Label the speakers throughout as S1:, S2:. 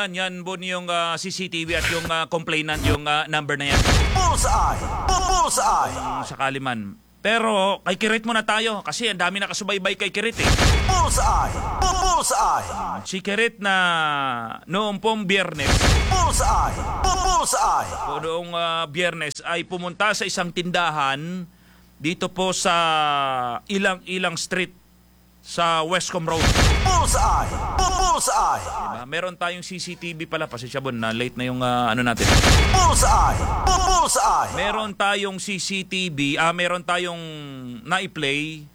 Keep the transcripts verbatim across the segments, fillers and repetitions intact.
S1: yan, yan po yung uh, C C T V at yung uh, complainant, yung uh, number na yan.
S2: Bullseye! Bullseye!
S1: Kung sakali man. Pero kay Kirit muna tayo kasi ang dami nakasubaybay kay Kirit eh.
S2: Bullseye! Bullseye!
S1: Si Kirit na noong pong biyernes,
S2: Bullseye! Bullseye!
S1: po noong uh, biyernes ay pumunta sa isang tindahan dito po sa Ilang-Ilang Street sa Westcomb Road.
S2: Bullseye! Bullseye!
S1: Diba? Meron tayong C C T V pala. Pasensya bon na late na yung uh, ano natin.
S2: Bullseye! Bullseye!
S1: Meron tayong C C T V, ah meron tayong na-play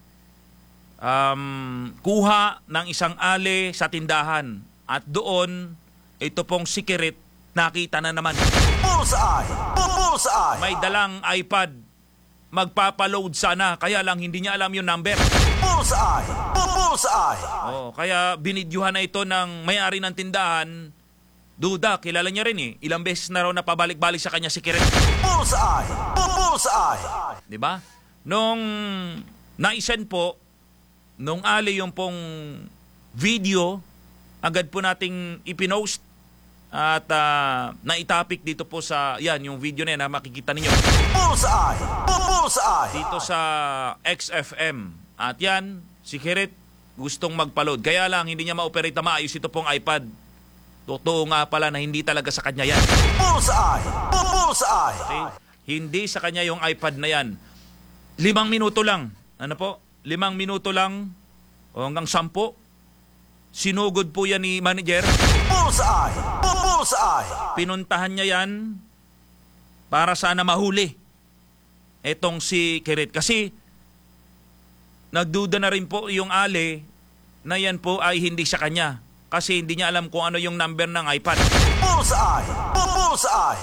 S1: um, kuha ng isang ale sa tindahan. At doon, ito pong si Kirit, nakita na naman.
S2: Bullseye! Bullseye!
S1: May dalang iPad. Magpapaload sana, kaya lang hindi niya alam yung number.
S2: Bullseye! Bullseye!
S1: Oh, kaya binidyuhan na ito ng may-ari ng tindahan. Duda, kilala niya rin eh. Ilang beses na raw napabalik-balik sa kanya si Kirit.
S2: Bullseye! Bullseye!
S1: Di ba? Nung naisend po, nung ali yung pong video, agad po nating ipinost at uh, naitapik dito po sa, yan, yung video na yan na makikita ninyo.
S2: Bullseye! Bullseye!
S1: Dito sa X F M. At yan, si Kirit gustong magpa-load. Kaya lang, hindi niya ma-operate na maayos ito pong iPad. Totoo nga pala na hindi talaga sa kanya yan.
S2: Bullseye! Bullseye!
S1: Okay? Hindi sa kanya yung iPad na yan. Limang minuto lang. Ano po? Limang minuto lang o hanggang sampo. Sinugod po yan ni manager.
S2: Bullseye! Bullseye!
S1: Pinuntahan niya yan para sana mahuli etong si Kirit. Kasi nagduda na rin po yung ale na yan po ay hindi sa kanya. Kasi hindi niya alam kung ano yung number ng iPad.
S2: Bullseye! Bullseye!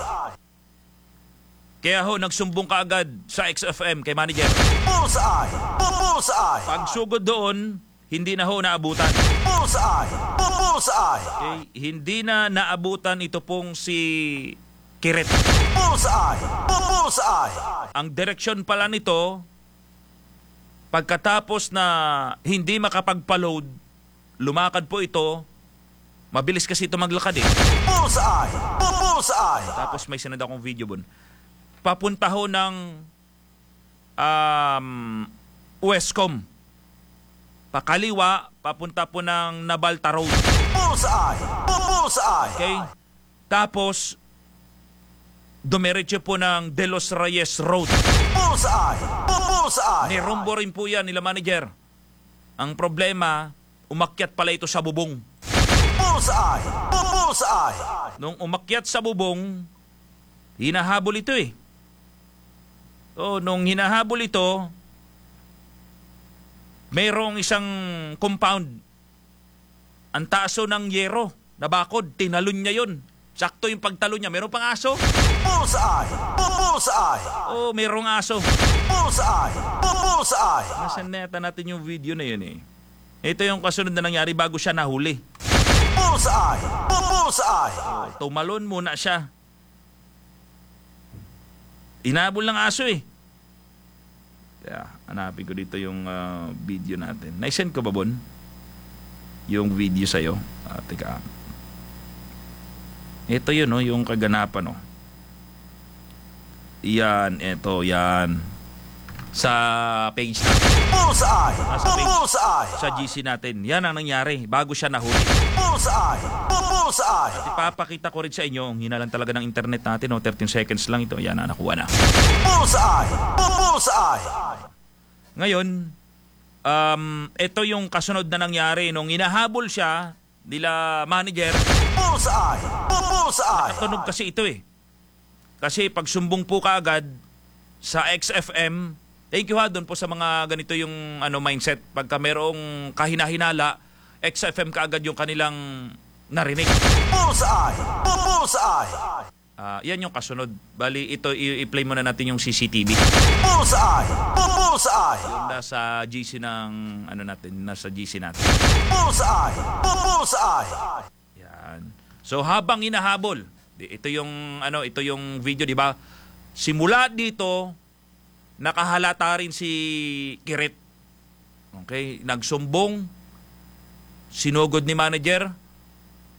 S1: Kaya ho, nagsumbong ka agad sa X F M kay manager.
S2: Bullseye! Bullseye!
S1: Pagsugod doon, hindi na ho naabutan.
S2: Bullseye! Bullseye!
S1: Okay? Hindi na naabutan ito pong si Kirit.
S2: Bullseye! Bullseye!
S1: Ang direksyon pala nito, pagkatapos na hindi makapagpa-load, lumakad po ito. Mabilis kasi ito maglakad eh.
S2: Bullseye! Bullseye!
S1: Tapos may sinad akong video bon. Papunta ho ng um, Westcomb. Pakaliwa, papunta po ng Nabalta Road.
S2: Bullseye! Bullseye!
S1: Okay? Tapos, dumiretso po ng De Los Reyes Road.
S2: Bullseye! Bullseye!
S1: Nirumbo rin po yan nila manager. Ang problema, umakyat pala ito sa bubong.
S2: Bullseye! Bullseye!
S1: Nung umakyat sa bubong, hinahabol ito eh. So, nung hinahabol ito, mayroong isang compound. Ang taaso ng yero, nabakod, tinalon niya yun. Sakto yung pagtalon niya. Mayroong pang aso.
S2: Bullseye! Bullseye!
S1: Oh, mayroong aso.
S2: Bullseye! Bullseye!
S1: Nasaan neta natin yung video na yun eh. Ito yung kasunod na nangyari bago siya nahuli.
S2: Bullseye! Bullseye!
S1: Oh, tumalon muna siya. Inabol ng aso eh. Kaya, hanapin ko dito yung uh, video natin. Naisend ko ba, Bon? Yung video sa'yo. Ah, teka. Ito yun, no? Yung kaganapan, no? Yan, ito, yan. Sa page natin.
S2: Bullseye!
S1: Nasa page.
S2: Bullseye!
S1: Sa G C natin. Yan ang nangyari bago siya nahuli.
S2: Bullseye! Bullseye!
S1: Ipapakita ko rin sa inyo. Ang hina lang talaga ng internet natin. No? thirteen seconds lang ito. Yan na, nakuha na.
S2: Bullseye! Bullseye!
S1: Ngayon, um, ito yung kasunod na nangyari. Nung inahabol siya, nila manager,
S2: Bullseye! Bullseye!
S1: natunog kasi ito eh. Kasi pag sumbong po ka agad sa X F M, thank you ha doon po sa mga ganito yung ano mindset. Pagka merong kahinahinala, X F M ka agad yung kanilang narinig.
S2: Bullseye! Bullseye!
S1: Uh, yan yung kasunod. Bali, ito i- i-play muna natin yung C C T V.
S2: Bullseye! Bullseye!
S1: Yung nasa G C ng ano natin, nasa G C natin.
S2: Bullseye! Bullseye!
S1: Yan. So habang hinahabol, ito yung ano, ito yung video, di ba? Simula dito, nakahalata rin si Kirit. Okay, nagsumbong, sinugod ni manager.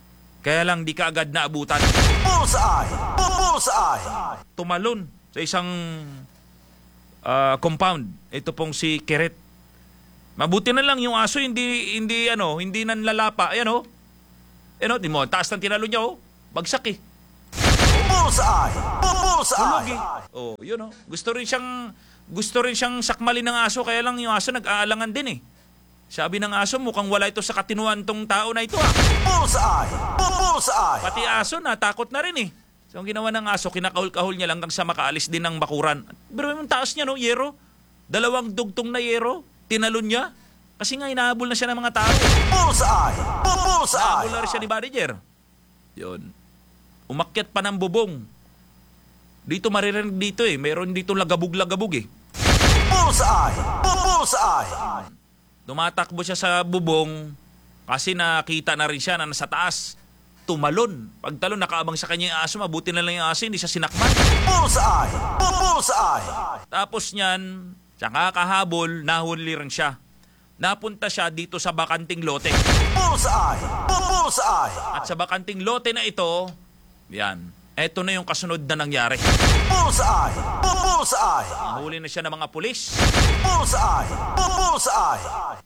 S1: Kaya lang di ka agad naabutan.
S2: Bullseye! Bullseye!
S1: Tumalon sa isang ah, compound. Ito pong si Keret. Mabuti na lang yung aso hindi hindi ano, hindi nanlalapa. Ayan oh. Ayan oh, di mo, taas ng tinalo niya oh. Bagsak eh.
S2: Bullseye!
S1: Tulog
S2: Bullseye!
S1: eh. Oh, yun oh. Gusto rin siyang gusto rin siyang sakmalin ng aso, kaya lang yung aso nag-aalangan din eh. Sabi ng aso, mukhang wala ito sa katinuan tong tao na ito ah.
S2: Bullseye! Bullseye!
S1: Pati aso natakot na rin eh. So ang ginawa ng aso, kinakahul-kahul niya lang hanggang sa makaalis din ng bakuran. Pero yung taas niya no, yero. Dalawang dugtong na yero. Tinalon niya. Kasi nga inahabol na siya ng mga tao.
S2: Bullseye!
S1: Nahabol
S2: Bullseye!
S1: na rin siya ni Manager. Yun. Umakyat pa ng bubong. Dito maririnig dito eh. Meron dito lagabog-lagabog eh.
S2: Bullseye! Bullseye!
S1: Tumatakbo siya sa bubong kasi nakita na rin siya na nasa taas. Tumalon. Pagtalon, nakaabang sa kanya yung aso. Mabuti na lang yung aso, hindi siya sinakman.
S2: Bullseye! Bullseye!
S1: Tapos niyan, siya kakahabol, nahuli rin siya. Napunta siya dito sa bakanting lote.
S2: Bullseye! Bullseye!
S1: At sa bakanting lote na ito, yan, eto na yung kasunod na nangyari.
S2: Bullseye! Bullseye!
S1: Nahuli na siya ng mga pulis.
S2: Bullseye! Bullseye!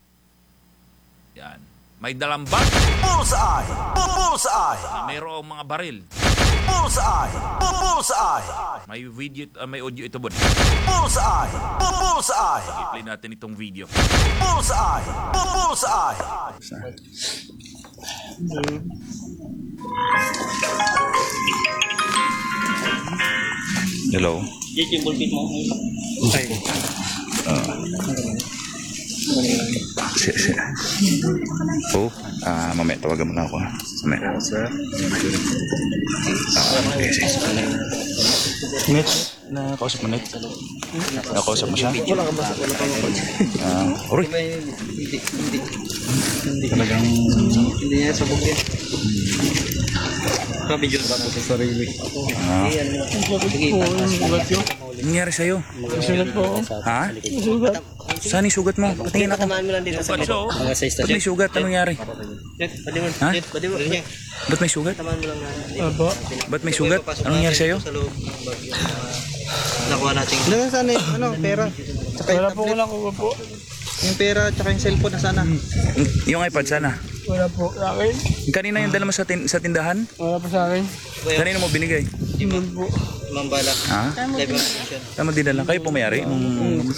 S1: Yan. May dalang bag
S2: Bullseye! Bullseye!
S1: na mayroong mga baril.
S2: Bullseye! Bullseye!
S1: May video, uh, may audio ito bon.
S2: Bullseye! Bullseye!
S1: I-play natin itong video.
S2: Bullseye! Bullseye!
S3: Hello.
S4: Dito yung bulpit mo.
S3: Okay. Si, si. Oh, ah, mamaya tawagan mo na ako. Mamaya.
S4: Sir.
S3: Ah, okay, sige. Net, nakausap mo Net? Nakausap mo siya?
S4: Wala ka ba? Wala ka ba?
S3: Ah, ori.
S4: Hindi. Hindi. Hindi.
S3: Talagang...
S4: Hindi niya sabog yan. Kabidyo ba po sa sarili?
S3: Ah,
S4: Sige.
S3: anong nangyari sa'yo?
S4: Sugat po.
S3: Ha? Saan yung sugat mo? Patingin ako.
S4: Tamaan mo lang dito sa
S1: Ba't so?
S4: mga sa
S3: Ba't
S4: istasyon.
S3: may sugat? Anong nangyari?
S4: Jet, pwede mo.
S3: Ha?
S4: Jet, pwede mo.
S3: Ba't may sugat?
S4: Tamaan mo lang na.
S5: Aba.
S3: Ba't may sugat? Anong nangyari sa'yo?
S4: Sa loob ng bag yung mga nakuha natin.
S5: Ano sana yung ano, pera? Tsaka yung
S4: Wala po,
S5: tablet.
S4: wala ko po.
S5: Yung pera tsaka yung cellphone na sana.
S3: Yung iPad sana.
S4: Wala po sa akin.
S3: Kanina yung dala mo sa, tin- sa tindahan?
S4: Wala po sa akin.
S3: Kanina mo binigay?
S4: Imam po. Imam Bala.
S3: Ha?
S4: Live organization.
S3: Tama din lang. Kayo po may-ari nung... Hmm.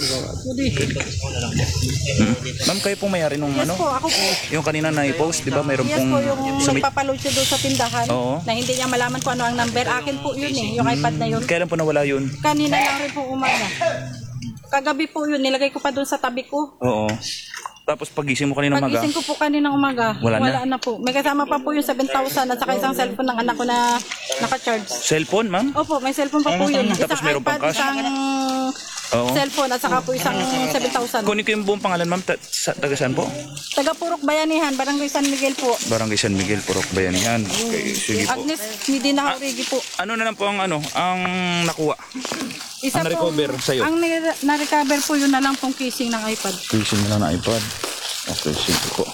S3: Ma'am, kayo po may-ari nung
S6: Yes
S3: ano?
S6: po, ako po.
S3: Yung kanina na i-post, di ba? Mayroon
S6: Yes
S3: pong...
S6: po, yung
S3: sumit-
S6: nagpapaload siya doon sa tindahan
S3: Oo.
S6: na hindi niya malaman kung ano ang number. Akin po yun eh, yung iPad na yun.
S3: Kailan po nawala yun?
S6: Kanina lang rin po umaga. Kagabi po yun, nilagay ko pa doon sa tabi ko.
S3: Oo. Tapos pagising mo kanina umaga?
S6: Pagising ko po kaninang umaga,
S3: Wala
S6: wala,
S3: na.
S6: na. po. May kasama pa po yung seven thousand at saka isang cellphone ng anak ko na naka-charge.
S3: Cellphone, ma'am?
S6: Opo, may cellphone pa po yun. Isang
S3: Tapos meron pang
S6: iPad,
S3: cash?
S6: isang
S3: Oo.
S6: cellphone at saka po isang seven thousand.
S3: Kunin ko yung buong pangalan, ma'am. Ta- sa, taga saan po?
S6: Taga Purok Bayanihan, Barangay San Miguel po.
S3: Barangay San Miguel, Purok Bayanihan. Okay, sige po.
S6: Agnes Medina Haurigi po.
S3: Ano na lang po ang ano, ang nakuha?
S6: Isa
S3: Ang
S6: pong-
S3: na-recover sa'yo?
S6: Ang nire- na-recover po yun na lang pong casing ng iPad.
S3: Casing na lang na iPad. Okay, sige po.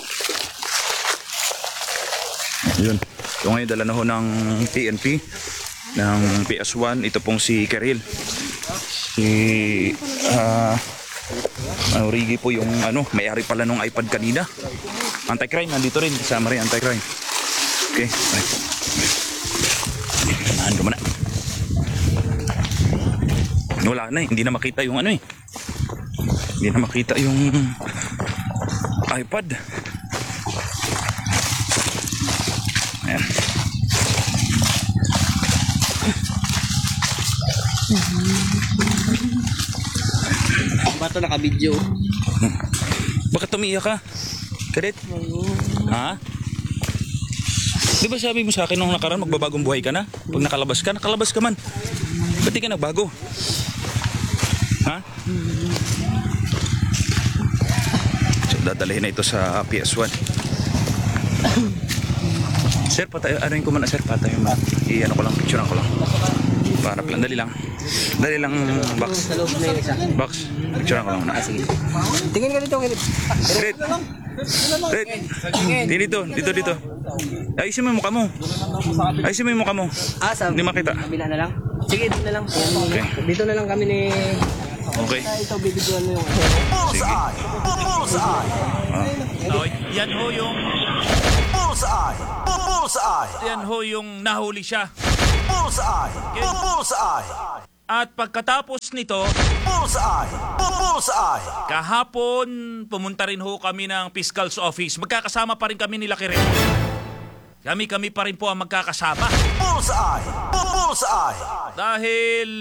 S3: Yun. So ngayon dala na ho ng T N P, ng P S one. Ito pong si Karil. Si ah uh, Rigi po yung ano, may-ari pala nung iPad kanina. Anti-crime, nandito rin. Kasama rin anti-crime. Okay. Right. Samahan ko muna. Wala na eh. Hindi na makita yung ano eh. Hindi na makita yung iPad. Ayan.
S4: Bato naka-video.
S3: Bakit umiiyak ka? Karit? Ha? Di ba sabi mo sa akin nung nakaraan magbabagong buhay ka na? Pag nakalabas ka, nakalabas ka man. Ba't di ka nagbago? Ha? So dadalhin na ito sa P S one. Sir, patay, ano yung kumana sir? Patay yung i-ano ko lang, picture ko lang. Para plan, dali lang. Dali lang box.
S4: Sa loob na yung isa.
S3: Box. Picture ko lang muna.
S4: Sige. Tingin ka dito, Kirit.
S3: Red. Red. Dito, dito, dito. Ayusin mo yung mukha mo. Ayusin mo yung mukha mo.
S4: Ah, sa
S3: Hindi makita.
S4: kabila na lang. Sige, dito na lang.
S3: Okay.
S4: Dito na lang kami ni...
S3: Okay.
S4: Ito, bibidyoan mo yung...
S2: Bullseye! Bullseye!
S1: So, yan ho yung
S2: Bullseye! Bullseye!
S1: yan ho yung nahuli siya.
S2: Bullseye! Bullseye!
S1: At pagkatapos nito,
S2: Bullseye! Bullseye!
S1: kahapon pumunta rin ho kami ng Fiscal's Office. Magkakasama pa rin kami nila Kirit. Kami-kami pa rin po ang magkakasama.
S2: Bullseye! Bullseye!
S1: Dahil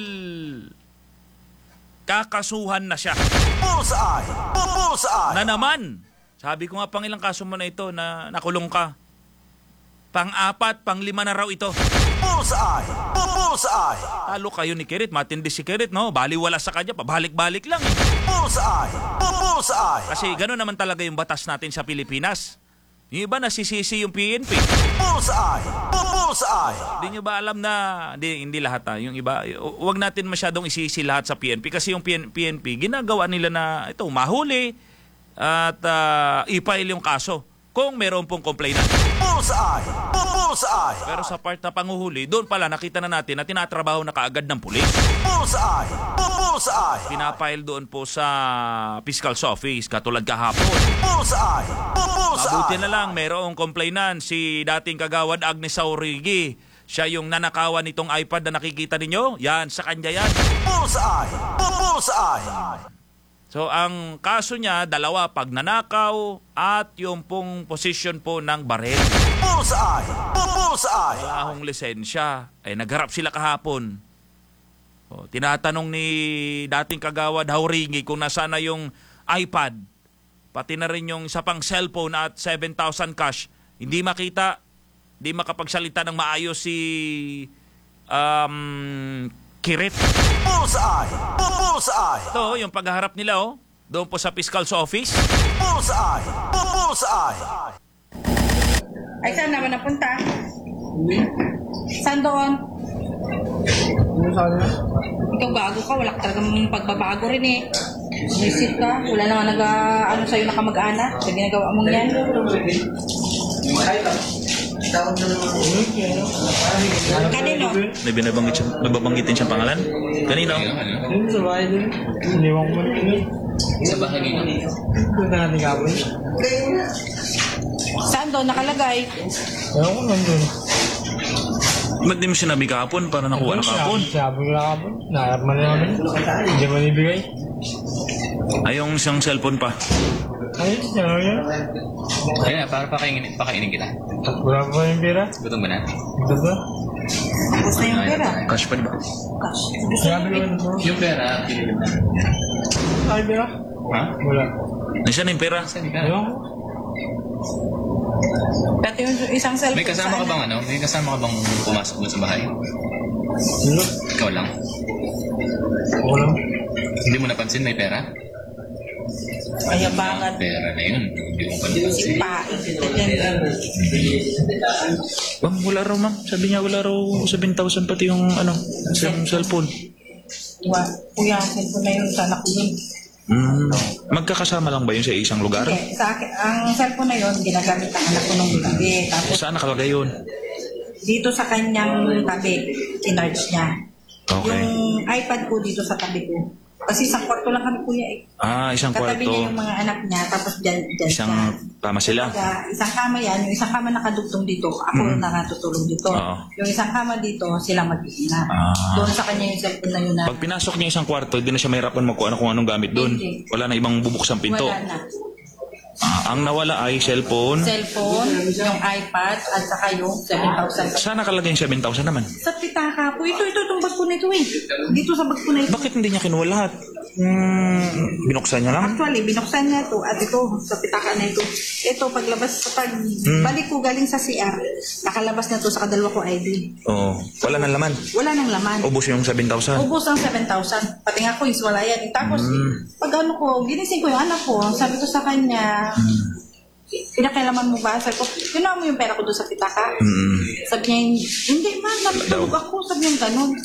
S1: kakasuhan na siya.
S2: Bullseye! Bullseye!
S1: Na naman, sabi ko nga pang ilang kaso mo na ito na nakulong ka. Pang-apat, pang-lima na raw ito.
S2: Bullseye! Bullseye!
S1: Talo kayo ni Kirit, matindi si Kirit, no? Baliwala sa kanya, pabalik-balik lang. Eh.
S2: Bullseye! Bullseye!
S1: Kasi gano'n naman talaga yung batas natin sa Pilipinas. Yung iba nasisisi yung P N P.
S2: Bullseye! Bullseye!
S1: Hindi nyo ba alam na, hindi, hindi lahat ha, yung iba, huwag natin masyadong isisi lahat sa P N P kasi yung P N P, ginagawa nila na ito, mahuli at uh, i-file yung kaso kung meron pong complainant.
S2: Bullseye! Bullseye!
S1: Pero sa part na panguhuli, doon pala nakita na natin na tinatrabaho na kaagad ng pulis.
S2: Bullseye! Bullseye!
S1: Pinapile doon po sa Fiscal's Office, katulad kahapon.
S2: Bullseye! Bullseye!
S1: Mabuti na lang, mayroong complainant, si dating kagawad Agnes Saurigi. Siya yung nanakawan nitong iPad na nakikita ninyo. Yan, sa kanya yan.
S2: Bullseye! Bullseye!
S1: So, ang kaso niya, dalawa, pagnanakaw at yung pong position po ng baril.
S2: Bullseye! Bullseye!
S1: Wala hong lisensya. Ay, nagharap sila kahapon. O, tinatanong ni dating kagawad Hauringi kung nasaan na yung iPad. Pati na rin yung isa pang cellphone at seven thousand cash. Hindi makita, hindi makapagsalita ng maayos si um, Kirit.
S2: Bullseye! Bullseye!
S1: Ito, yung pagharap nila, oh. Doon po sa Fiscal's Office.
S2: Bullseye! Bullseye!
S6: Ay, saan naman napunta? Saan doon? Ikaw gago ka, wala ka talagang pagbabago rin eh. Isip ka, wala naman nag, ano sa'yo nakamag-ana sa ginagawa mong yan. Kanino?
S3: May binabanggit siya, may babanggitin siyang pangalan? Kanino?
S4: Sa bahay din. Iniwan ko mo rin. Sa bahay din. Punta natin kapon.
S6: Saan doon nakalagay?
S4: Ewan ko nandun.
S3: Ba't di mo sinabi kahapon para nakuha na kahapon?
S4: Sabi ko na kapon. Naharap man namin. Hindi man ibigay.
S3: Ay, yung isang cellphone pa.
S4: Ay, ano yun?
S7: Kaya, para pakainin, pakainin kita.
S4: Wala pa yung pera.
S7: Gutom ba na?
S4: Ito ba?
S6: Gusto yung pera?
S3: Cash pa di ba?
S6: Cash.
S4: Sabi ko ito.
S7: Yung pera, pinili mo na.
S4: Ay, pera?
S7: Ha?
S4: Wala.
S3: Nasaan na yung pera?
S7: Saan ka?
S4: Ewan ko.
S6: Pati yung isang cellphone.
S7: May kasama ka bang ano? May kasama ka bang pumasok mo sa bahay?
S4: Wala.
S7: Ikaw lang?
S4: Wala.
S7: Hindi mo napansin may pera?
S6: Ayabangan.
S7: Pera na yun. Hindi mo pa napansin.
S6: Sipain.
S3: Ma'am, wala raw ma'am. Sabi niya wala raw seven thousand pati yung ano, yung cellphone.
S6: Wa, kuya, ang cellphone na yun, sa anak ko yun.
S3: Hmm. Magkakasama lang ba yun sa isang lugar?
S6: Okay, sa akin, ang cellphone na yun, ginagamit ang anak ko nung gabi. Tapos
S3: Saan nakalagay yun?
S6: dito sa kanyang tabi, kinarge niya.
S3: Okay.
S6: Yung iPad ko dito sa tabi ko. Kasi isang kwarto lang kami kuya eh.
S3: Ah, isang
S6: Katabi niya
S3: kwarto.
S6: yung mga anak niya, tapos dyan, dyan
S3: Isang
S6: siya.
S3: kama sila.
S6: Kaya, isang kama yan, yung isang kama nakadugtong dito, ako nakatutulong dito.
S3: Oo.
S6: Yung isang kama dito, sila mag-iina.
S3: Ah.
S6: Doon sa kanya yung cellphone na yun na
S3: Pag pinasok niya isang kwarto, hindi na siya mahirapan magkuha kung anong gamit doon.
S6: Hindi.
S3: Wala na ibang bubuksang pinto.
S6: wala na.
S3: Ah, ang nawala ay cellphone.
S6: Cellphone, yung iPad, at saka yung seven thousand.
S3: Saan nakalagay yung seven thousand naman?
S6: Sa pitaka po, ito, ito, itong bag ko na ito eh. Dito sa bag ko na ito.
S3: Bakit hindi niya kinuha lahat? Hmm, binuksan niya lang?
S6: Actually, binuksan niya to at ito, sa pitaka na ito. Ito, paglabas, pag balik ko galing sa C R, nakalabas na to sa kadalwa ko I D.
S3: Oo. Wala nang laman.
S6: Wala nang laman.
S3: Ubus yung seven thousand.
S6: Ubus ang seven thousand. Pati nga coins, wala yan. Tapos, pag ano ko, ginising ko yung anak ko, sabi ko sa kanya, pinakailaman mo ba? Sabi ko, kinuha mo yung pera ko doon sa pitaka.
S3: Mm.
S6: Sabi niya, hindi ma, natutulog ako. Sabi niya ganun.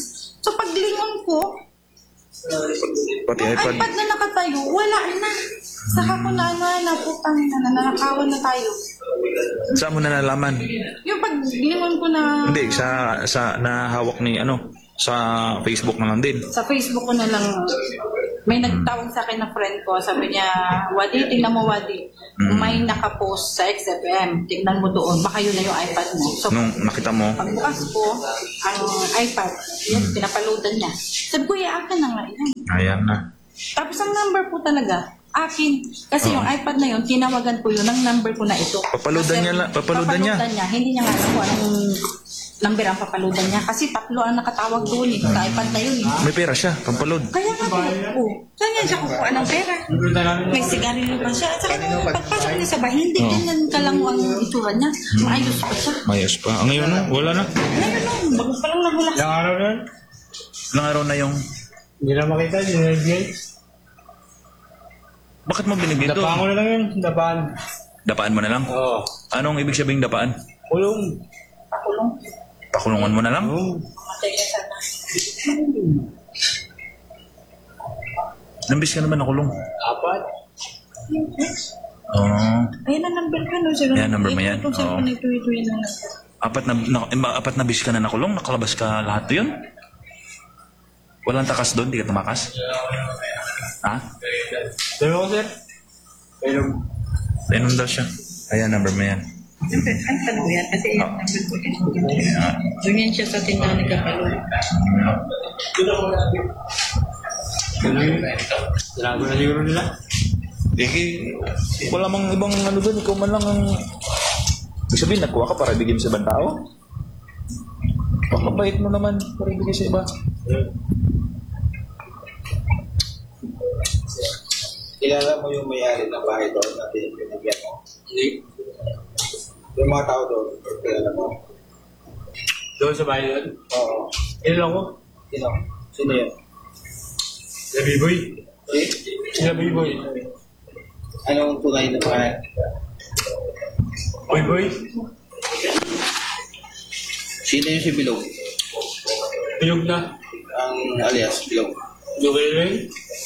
S6: So paglingon ko,
S3: Pati
S6: yung
S3: iPad.
S6: iPad na nakatayo, wala na. Saka ko na ano, na putang na, nanakawan na tayo.
S3: Saan mo na nalaman?
S6: Yung paglingon ko na
S3: Hindi, sa sa nahawak ni ano, sa Facebook na lang din.
S6: sa Facebook ko na lang, may nagtawag sa akin na friend ko, sabi niya, Wadi, tingnan mo Wadi, may nakapost sa X F M, tingnan mo doon, baka yun na yung iPad mo. So,
S3: Nung nakita mo,
S6: pagbukas ko, ang iPad, yun, pinapaloadan niya. Sabi ko, iya, akin na nga yan.
S3: ayan na.
S6: Tapos ang number po talaga, akin. Kasi yung iPad na yun, tinawagan ko yun, ang number ko na ito.
S3: Papaludan
S6: Kasi
S3: niya la- papaludan niya.
S6: niya. Hindi niya nga alam kung anong number ang papaludan niya. Kasi tatlo ang nakatawag doon eh, sa iPad na yun eh.
S3: May pera siya, pampalod.
S6: Kaya nga po, oh, saan yan siya kukuha ng pera? May sigarilyo pa siya. At saka nung pagpasok niya sa bahay, hindi ganyan ka lang ang itsura niya. Maayos pa siya.
S3: Mayos pa. Ah, ngayon no, wala na.
S6: Ngayon no, bago pa lang nahula.
S4: Ilang araw na yun?
S3: Ilang araw na yung...
S4: Hindi na makita, hindi na nag-gay.
S3: Bakit mo binigay ito?
S4: Dapaan ko na lang yun, dapaan.
S3: Dapaan mo na lang?
S4: Oo.
S3: Anong ibig sabihin dapaan?
S4: Kulong.
S6: Pakulong.
S3: Pakulungan mo na lang?
S4: Oo.
S6: Matay ka sana.
S3: Nambis ka naman nakulong.
S4: Apat.
S3: Oo.
S6: Ayan ang number ka no. Sir.
S3: Ayan, number mo yan.
S6: Itong cellphone
S3: Oo.
S6: na ito, ito yun ang number.
S3: Apat na, na eh, ma- apat na bis ka na nakulong? Nakalabas ka lahat yun? Walang takas doon? Di ka tumakas? Ha?
S4: Sabi ko, sir. Pero,
S3: Painom daw siya. Ayan, number mo yan.
S6: Siyempre, ay tanong yan. Kasi yung number ko yan. Ganyan siya sa tindahan ni Kapalo.
S4: tinago na siguro nila.
S3: Eh, wala mang ibang ano doon. Ikaw man lang ang... Ibig sabihin, nakuha ka para bigyan sa ibang tao? Pakabait mo naman para ibigay sa iba.
S8: Kilala mo yung may-ari ng bahay doon na pinigyan mo?
S4: Hindi.
S8: Yung mga tao doon, kilala mo?
S4: Doon sa bahay doon.
S8: Oo.
S4: Ilan ako?
S8: Sino? Sino yun?
S4: Sila B-boy.
S8: Eh?
S4: Sila B-boy.
S8: Anong tunay na bahay?
S4: Boy boy.
S8: Sino yung si Bilog?
S4: Pilog na.
S8: Ang alias, Bilog.
S4: Okay rin.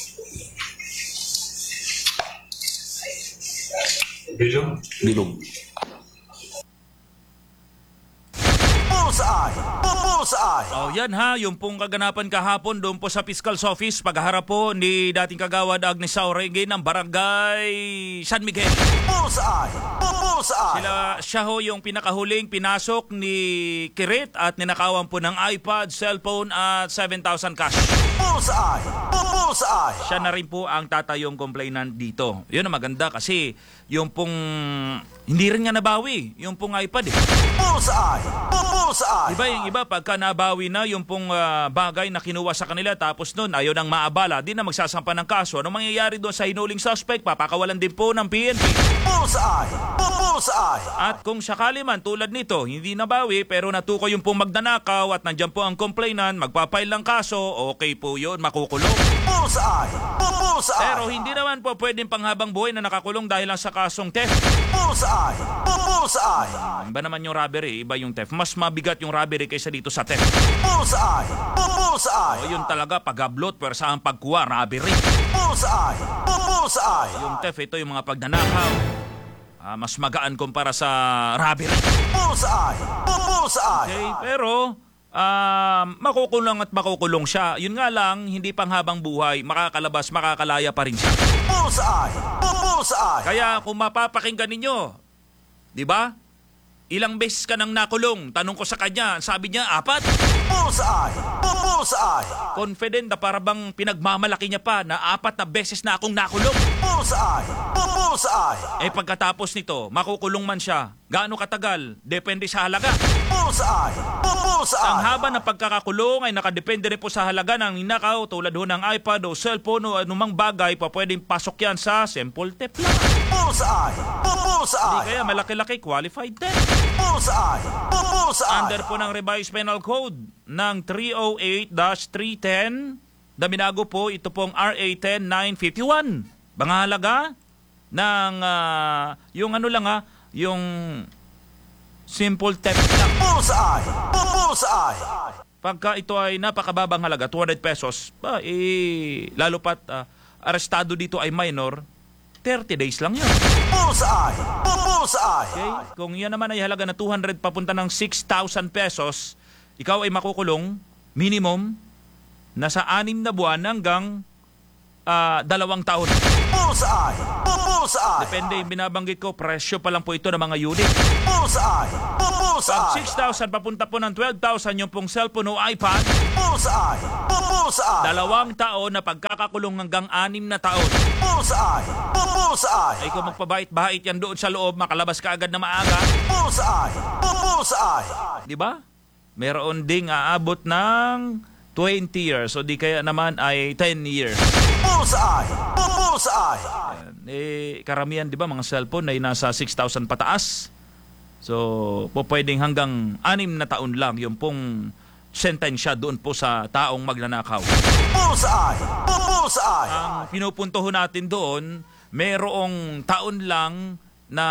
S4: Bilog.
S3: Bilog.
S2: Bullseye! Bullseye!
S1: Oh, yan ha, yung pong kaganapan kahapon doon po sa Fiscal's Office, pagharap po ni dating kagawad Agnes Saurengin ng Barangay San Miguel.
S2: Bullseye! Bullseye!
S1: Sila, siya ho yung pinakahuling pinasok ni Kirit at ninakawan po ng iPad, cellphone at seven thousand cash.
S2: Bullseye! Bullseye!
S1: Siya na rin po ang tatayong complainant dito. Yun ang maganda kasi yung pong hindi rin nga nabawi, yung pong iPad eh.
S2: Bullseye! Bullseye!
S1: Diba yung iba pagka nabawi na yung pong ah, bagay na kinuha sa kanila tapos nun ayaw nang maabala, di na magsasampa ng kaso. Anong mangyayari doon sa hinuling suspect? Papakawalan din po ng P N P.
S2: Bullseye! Bullseye!
S1: At kung sakali man tulad nito, hindi nabawi pero natukoy yung pong magnanakaw at nandyan po ang complainant, magpapail ng kaso, okay po yun, makukulong.
S2: Bullseye! Bullseye!
S1: Pero hindi naman po pwedeng panghabang buhay na nakakulong dahil lang sa kasong theft.
S2: Bullseye! Bullseye!
S1: Iba naman yung robbery, iba yung theft. Mas mabigat yung robbery kaysa dito sa theft.
S2: Bullseye!
S1: O
S2: Bullseye!
S1: yun talaga, pag-upload, pwersa ang pagkuha, robbery.
S2: Bullseye! Bullseye!
S1: Yung theft, ito yung mga pagnanakaw. Ah, mas magaan kumpara sa robbery.
S2: Bullseye! Bullseye!
S1: Okay, pero ah, makukulong at makukulong siya. Yun nga lang, hindi panghabang buhay, makakalabas, makakalaya pa rin siya.
S2: Bullseye! Bullseye!
S1: Kaya kung mapapakinggan ninyo, di ba? Ilang beses ka nang nakulong? Tanong ko sa kanya, sabi niya, apat.
S2: Bullseye! Bullseye!
S1: Confident na para bang pinagmamalaki niya pa na apat na beses na akong nakulong.
S2: Bullseye! Bullseye!
S1: Eh pagkatapos nito, makukulong man siya. Gaano katagal? Depende sa halaga.
S2: Bullseye! Bullseye!
S1: Ang haba ng pagkakakulong ay nakadepende rin po sa halaga ng ninakaw tulad ho ng iPad o cellphone o anumang bagay pa pwedeng pasok yan sa simple theft lang.
S2: Bullseye!
S1: Hindi
S2: Bullseye!
S1: kaya malaki-laki qualified theft.
S2: Bullseye! Bullseye!
S1: Under po ng revised penal code ng three oh eight dash three ten, daminago po ito pong R A ten nine fifty-one. Bangahalaga ng ah, yung ano lang ha, yung simple theft lang.
S2: Bullseye! Bullseye!
S1: pagka ito ay napakababang halaga, two hundred pesos, ba, eh, lalo pat uh, arestado dito ay minor, thirty days lang yun.
S2: Bullseye! Bullseye!
S1: Okay? Kung yan naman ay halaga na two hundred papunta ng six thousand pesos, ikaw ay makukulong minimum nasa anim na buwan hanggang uh, dalawang taon.
S2: Bullseye! Bullseye!
S1: Depende, yung binabanggit ko, presyo pa lang po ito ng mga unit.
S2: Bullseye!
S1: Pag
S2: Bullseye!
S1: six thousand papunta po ng twelve thousand yung pong cellphone o iPad,
S2: Bullseye! Bullseye!
S1: dalawang taon na pagkakakulong hanggang anim na taon.
S2: Bullseye! Bullseye!
S1: Ay kung magpabait-bait yan doon sa loob, makalabas ka agad na maaga,
S2: Bullseye! Bullseye!
S1: di ba? Meron ding aabot ng twenty years, o di kaya naman ay ten years.
S2: Bullseye! Bullseye!
S1: Eh, karamihan, di ba, mga cellphone ay nasa six thousand pataas. So, po pwedeng hanggang anim na taon lang yung pong sentensya doon po sa taong magnanakaw.
S2: Bullseye! Bullseye!
S1: Ang pinupunto ho natin doon, merong taon lang na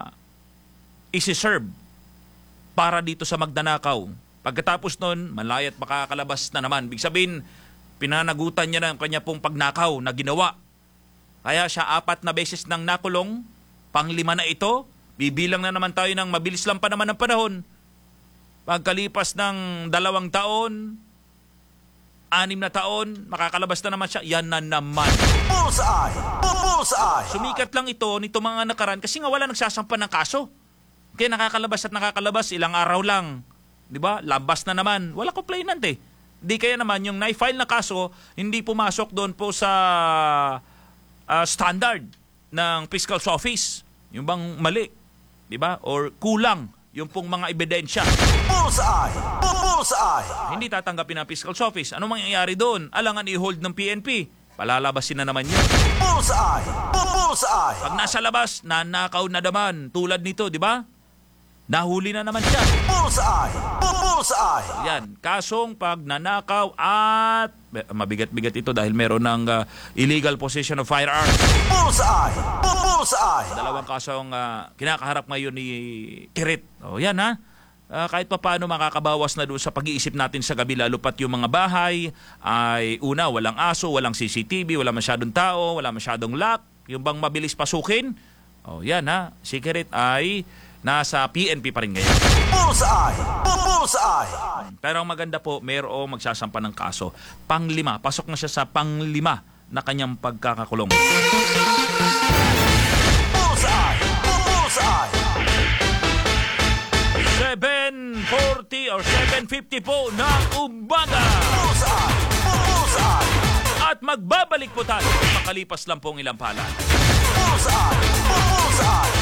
S1: isi-serve para dito sa magnanakaw. Pagkatapos nun, malayat makakalabas na naman. Big sabihin, pinanagutan niya ng kanya pong pagnakaw na ginawa. Kaya siya apat na beses nang nakulong, panglima na ito, bibilang na naman tayo ng mabilis lang pa naman ng panahon. Pagkalipas ng dalawang taon, anim na taon, makakalabas na naman siya, yan na naman.
S2: Bullseye! Bullseye!
S1: Sumikat lang ito nito mga nakaraan kasi nga wala nagsasampa ng kaso. Kaya nakakalabas at nakakalabas, ilang araw lang. Di ba? Labas na naman. Wala complainant eh. Di kaya naman yung na-file na kaso, hindi pumasok doon po sa uh, standard ng Fiscal Office. Yung bang mali. Di ba? Or kulang yung pong mga ebidensya.
S2: Bullseye! Bullseye!
S1: Hindi tatanggapin ng Fiscal Office. Ano mangyayari doon? Alangan i-hold ng P N P. Palalabasin na naman yun.
S2: Bullseye! Bullseye!
S1: Pag nasa labas, nanakaw na naman. Tulad nito, di ba? Nahuli na naman siya.
S2: Bullseye! Bullseye!
S1: Yan, kasong pagnanakaw at mabigat-bigat ito dahil meron ng uh, illegal possession of firearms.
S2: Bullseye! Bullseye!
S1: Dalawang kasong uh, kinakaharap ngayon ni Kirit. O yan ha. Uh, kahit pa paano makakabawas na doon sa pag-iisip natin sa gabi, lalo pat yung mga bahay ay una, walang aso, walang C C T V, wala masyadong tao, wala masyadong lock, yung bang mabilis pasukin. O yan ha, si Kirit ay nasa P N P pa rin ngayon.
S2: Bullseye! Bullseye!
S1: Pero ang maganda po, mayroong magsasampa ng kaso. Panglima, pasok na siya sa panglima na kanyang pagkakakulong.
S2: Bullseye! Bullseye!
S1: seven forty or seven fifty po ng umaga.
S2: Bullseye! Bullseye!
S1: At magbabalik po tayo makalipas lang pong ilang pala.
S2: Bullseye! Bullseye!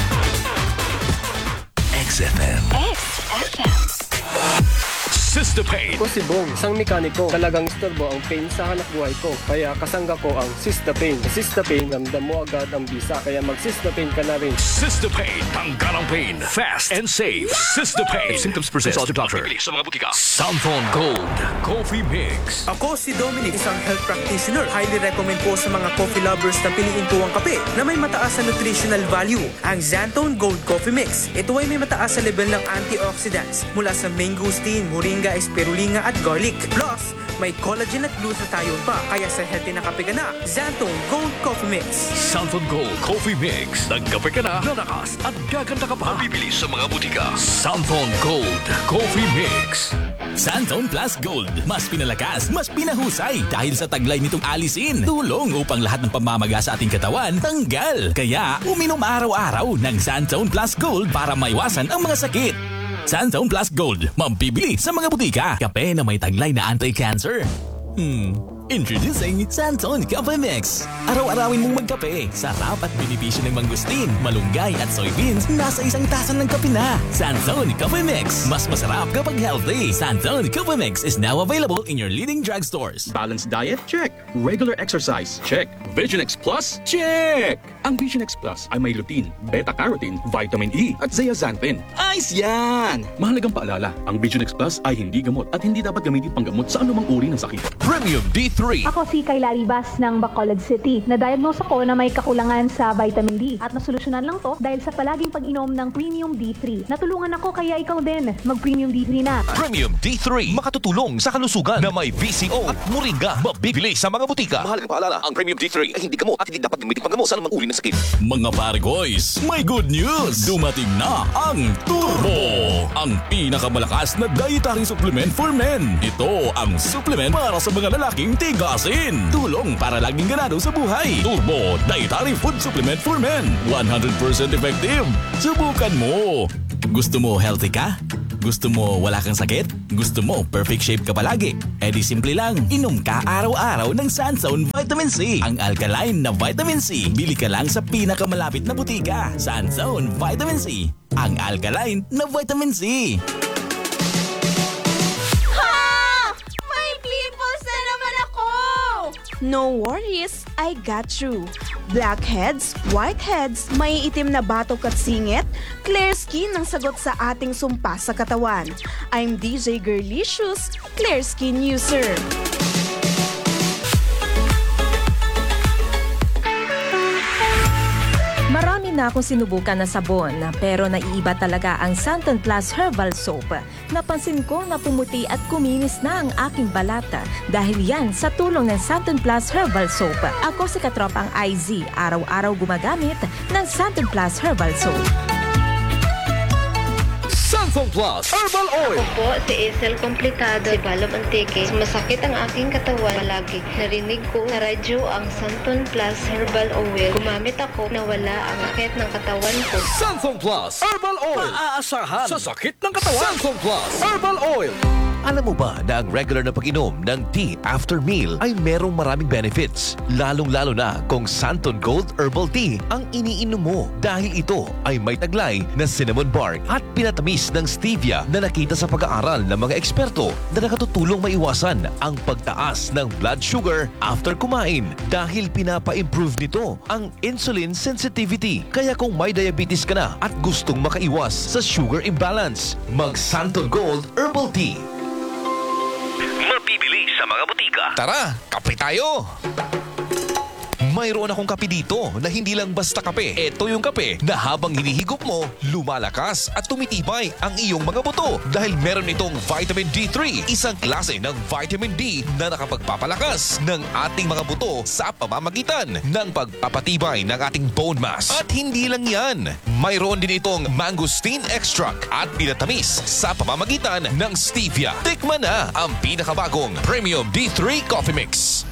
S9: X F M.
S10: X F M.
S9: Sister Pain.
S11: Ako si Bong, isang mekaniko. Talagang istorbo ang pain sa hanap buhay ko. Kaya kasangga ko ang Sister Pain. Sa Sister Pain, ramdam mo agad ang bisa. Kaya mag-Sister Pain ka na rin.
S9: Sister Pain. Tanggal ang pain. Fast and safe. Sister Pain. If symptoms persist, consult your doctor.
S7: Sa mga butika.
S9: Soundphone Gold. Coffee Mix.
S12: Ako si Dominic, isang health practitioner. Highly recommend po sa mga coffee lovers na piliin ko ang kape na may mataas na nutritional value, ang Xantone Gold Coffee Mix. Ito ay may mataas sa level ng antioxidants mula sa mangosteen, moringa, spirulina at garlic. Plus, may collagen at glutathione pa. Kaya sa healthy na kape ka na, Xantone Gold Coffee Mix.
S9: Soundphone Gold Coffee Mix. Nagkape ka na, lalakas at gaganda ka pa. Bibili sa mga butika. Soundphone Gold Coffee Mix.
S13: Xantone Plus Gold. Mas pinalakas, mas pinahusay. Dahil sa taglay nitong alisin, tulong upang lahat ng pamamaga sa ating katawan tanggal. Kaya, uminom araw-araw ng Xantone Plus Gold para maiwasan ang mga sakit. Xantone Plus Gold. Mabibili sa mga butika. Kape na may taglay na anti-cancer. Hmm... Introducing Xantone Coffee Mix. Araw-arawin mong magkape. Sarap at benepisyo ng mangustin, malunggay at soybeans nasa isang tasa ng kape na. Xantone Coffee Mix. Mas masarap kapag healthy. Xantone Coffee Mix is now available in your leading drugstores.
S14: Balanced diet? Check. Regular exercise? Check. Vision X Plus? Check! Ang Vision X Plus ay may lutein, beta-carotene, vitamin E at zeaxanthin. Ayos yan! Mahalagang paalala, ang Vision X Plus ay hindi gamot at hindi dapat gamitin panggamot sa anumang uri ng sakit.
S9: Premium D three.
S15: Ako si Kayla Ribas ng Bacolod City. Na-diagnose ako
S10: ko na may kakulangan sa vitamin D at nasolusyonan lang to dahil sa palaging pag-inom ng Premium D three. Natulungan ako kaya ikaw din mag-Premium D three na.
S15: Premium D three, makatutulong sa kalusugan na may B C O at moringa. Mabibili sa mga butika.
S9: Mahalagang paalala, ang Premium D three ay hindi gamot at hindi dapat gamitin panggamot sa anumang uri ng sakit.
S13: Mga pare-boys, may good news! Dumating na ang Turbo! Ang pinakamalakas na dietary supplement for men. Ito ang supplement para sa mga lalaking tigasin. Tulong para laging ganado sa buhay. Turbo Dietary Food Supplement for Men. one hundred percent effective. Subukan mo. Gusto mo healthy ka? Gusto mo wala kang sakit? Gusto mo perfect shape ka palagi? E di simple lang. Inom ka araw-araw ng Sunzone Vitamin C. Ang alkaline na vitamin C. Bili ka lang sa pinakamalapit na butika. Sunzone Vitamin C. Ang alkaline na vitamin C.
S16: No worries, I got you. Blackheads, whiteheads, may itim na batok at singit, clear skin ang sagot sa ating sumpa sa katawan. I'm D J Girlicious, clear skin user.
S17: Marami na akong sinubukan na sabon, pero naiiba talaga ang Santon Plus Herbal Soap. Napansin ko na pumuti at kuminis na ang aking balata dahil yan sa tulong ng Santon Plus Herbal Soap. Ako si katropang I Z, araw-araw gumagamit ng Santon Plus Herbal Soap.
S9: Santon Plus Herbal Oil.
S18: Ako po si Isel Complicado, si Balom Antique. Masakit ang aking katawan palagi. Narinig ko na radyo ang Santon Plus Herbal Oil. Gumamit ako na wala ang sakit ng katawan ko.
S9: Santon Plus Herbal Oil. Maaasahan sa sakit ng katawan. Santon Plus Herbal Oil.
S15: Alam mo ba na ang regular na pag-inom ng tea after meal ay merong maraming benefits? Lalong-lalo na kung Santon Gold Herbal Tea ang iniinom mo dahil ito ay may taglay na cinnamon bark at pinatamis ng stevia na nakita sa pag-aaral ng mga eksperto na nakatutulong maiwasan ang pagtaas ng blood sugar after kumain dahil pinapa-improve nito ang insulin sensitivity. Kaya kung may diabetes ka na at gustong makaiwas sa sugar imbalance, mag Santon Gold Herbal Tea.
S9: Mabibili sa mga butika.
S15: Tara, kape tayo! Mayroon akong kape dito na hindi lang basta kape. Ito yung kape na habang hinihigop mo, lumalakas at tumitibay ang iyong mga buto. Dahil meron itong vitamin D three, isang klase ng vitamin D na nakapagpapalakas ng ating mga buto sa pamamagitan ng pagpapatibay ng ating bone mass. At hindi lang yan, mayroon din itong mangosteen extract at pinatamis sa pamamagitan ng stevia. Tikman na ang pinakabagong Premium D three Coffee Mix.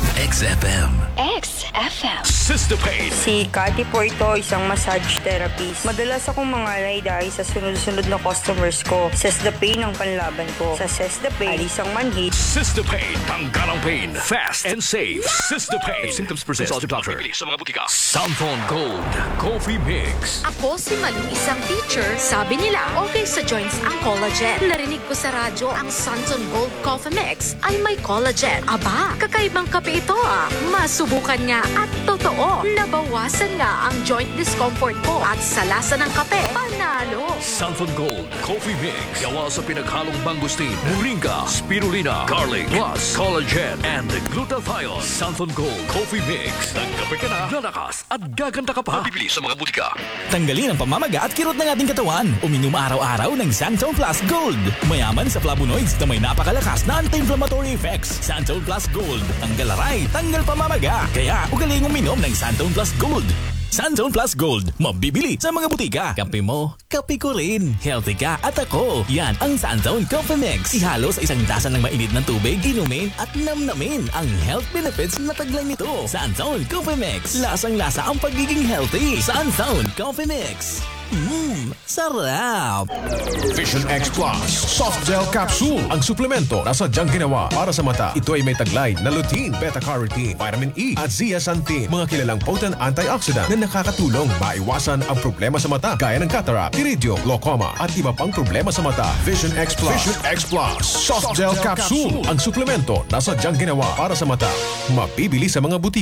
S9: X F M.
S16: X F M.
S9: Sistapain.
S19: Si Cathy po ito, isang massage therapist. Madalas akong mangalay dahil sa sunod-sunod na customers ko. Sistapain ang panlaban ko. Sa Sistapain, alis ang manhid.
S9: Sistapain. Tanggal ang pain. Fast and safe. Sistapain. If symptoms persist, consult your doctor. Sa mga butika. Santon Gold Coffee Mix.
S20: Ako si Maling, isang teacher. Sabi nila, okay sa joints ang collagen. Narinig ko sa radyo ang Santon Gold Coffee Mix ay may collagen. Aba, kakaibang kape ito ah. Masubukan nga at totoo. Nabawasan nga ang joint discomfort ko at sa lasa ng kape, panalo.
S9: Santon Gold Coffee Mix. Gawa sa pinaghalong mangosteen, moringa, spirulina, garlic, plus collagen and glutathione. Santon Gold Coffee Mix. Nagkape ka na, lalakas at gaganda ka pa. Mabibili sa mga butika.
S13: Tanggalin ang pamamaga at kirot ng ating katawan. Uminom araw-araw ng Santon Plus Gold. Mayaman sa flavonoids na may napakalakas na anti-inflammatory effects. Santon Plus Gold. Tanggal aray, tanggal pamamaga. Kaya ugaling uminom ng Santon Plus Gold. Santon Plus Gold. Mabibili sa mga butika. Kape mo, kape ko rin. Healthy ka at ako. Yan ang Santon Coffee Mix. Ihalo sa isang tasa ng mainit na tubig, inumin at namnamin ang health benefits na taglay nito. Santon Coffee Mix. Lasang-lasa ang pagiging healthy. Santon Coffee Mix. Mmm, sarap!
S21: Vision X Plus Soft Gel Capsule. Ang suplemento na sadyang ginawa para sa mata. Ito ay may taglay na lutein, beta-carotene, vitamin E at zeaxanthin. Mga kilalang potent antioxidant na nakakatulong maiwasan ang problema sa mata gaya ng cataract, iridio, glaucoma at iba pang problema sa mata. Vision X Plus. Vision X Plus Soft Gel Capsule. Ang suplemento na sadyang ginawa para sa mata. Mabibili sa mga butika.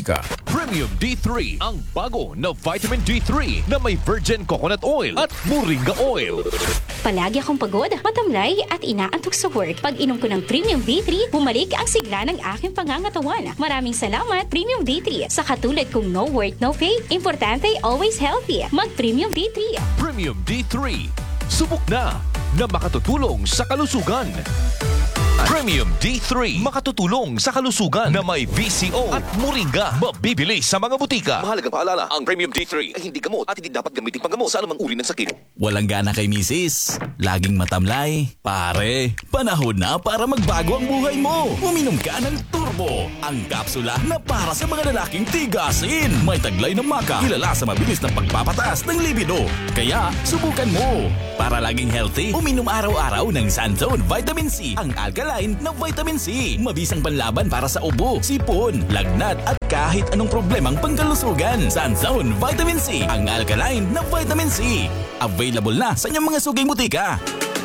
S15: Premium D three, ang bago na vitamin D three na may virgin coconut oil at moringa oil.
S5: Palagi akong pagod, matamlay at inaantok sa work. Pag inom ko ng Premium D three, bumalik ang sigla ng aking pangangatawan. Maraming salamat, Premium D three. Sa katulad kong no work, no pay, importante always healthy. Mag-Premium D three.
S15: Premium D three. Subok na na makatutulong sa kalusugan. Premium D three, makatutulong sa kalusugan na may V C O at moringa. Mabibili sa mga butika.
S22: Mahalagang paalala, ang Premium D three ay hindi gamot at hindi dapat gamitin panggamot sa anumang uri ng sakit.
S13: Walang gana kay misis, laging matamlay. Pare, panahon na para magbago ang buhay mo. Uminom ka ng Turbo, ang kapsula na para sa mga lalaking tigasin. May taglay ng maka, kilala sa mabilis na pagpapataas ng libido. Kaya, subukan mo. Para laging healthy, uminom araw-araw ng Sanzone Vitamin C, ang alkaline na vitamin C. Mabisang panlaban para sa ubo, sipon, lagnat at kahit anong problemang pangkalusugan. Sanzone Vitamin C, ang alkaline na vitamin C. Available na sa inyong mga suging butika.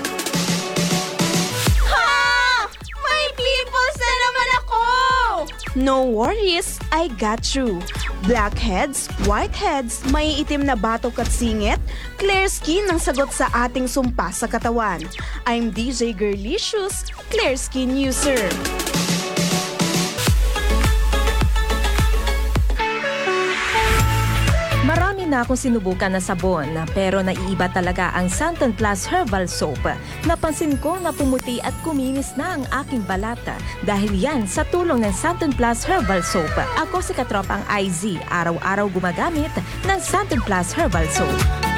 S16: Ha! May pimples na naman ako! No worries, I got you. Blackheads, whiteheads, may itim na batok at singit, clear skin ang sagot sa ating sumpa sa katawan. I'm D J Girlicious, Clear Skin User.
S17: Marami na akong sinubukan na sabon, pero naiiba talaga ang Santon Plus Herbal Soap. Napansin ko na pumuti at kuminis na ang aking balata dahil yan sa tulong ng Santon Plus Herbal Soap. Ako si Katropang I Z, araw-araw gumagamit ng Santon Plus Herbal Soap.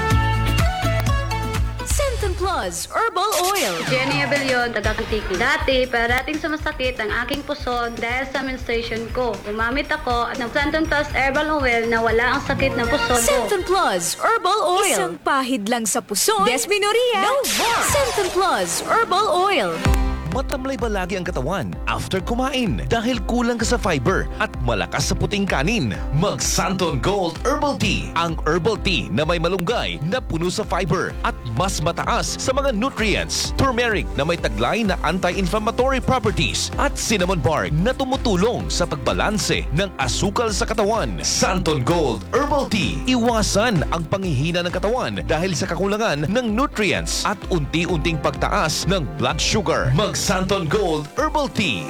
S20: Santon Plus Herbal Oil.
S23: Jenny Abellion, taga Kutiki. Dati, parating sumasakit ang aking puson dahil sa menstruation ko. Gumamit ako ng Santon Plus Herbal Oil na wala ang sakit ng puson ko.
S20: Santon Plus Herbal Oil. Isang pahid lang sa puson. Desmenorrhea. No more. Santon Plus Herbal Oil.
S15: Matamlay ba lagi ang katawan after kumain dahil kulang ka sa fiber at malakas sa puting kanin? Mag Santon Gold Herbal Tea, ang herbal tea na may malunggay na puno sa fiber at mas mataas sa mga nutrients. Turmeric na may taglay na anti-inflammatory properties at cinnamon bark na tumutulong sa pagbalanse ng asukal sa katawan. Santon Gold Herbal Tea, iwasan ang panghihina ng katawan dahil sa kakulangan ng nutrients at unti-unting pagtaas ng blood sugar. Mag Santon Gold Herbal Tea.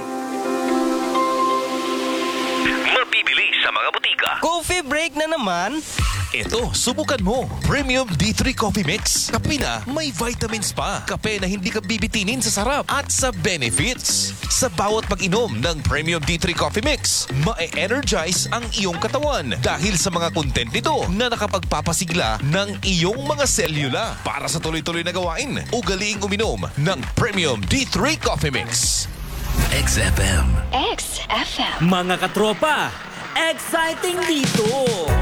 S15: Mabibili sa mga butika.
S24: Coffee break na naman.
S15: Ito, subukan mo. Premium D three Coffee Mix. Kape na may vitamins pa. Kape na hindi ka bibitinin sa sarap at sa benefits. Sa bawat pag-inom ng Premium D three Coffee Mix, ma-energize ang iyong katawan dahil sa mga content nito na nakapagpapasigla ng iyong mga selula. Para sa tuloy-tuloy na gawain, ugaliing uminom ng Premium D three Coffee Mix.
S13: X F M.
S20: X F M.
S25: Mga katropa, exciting dito!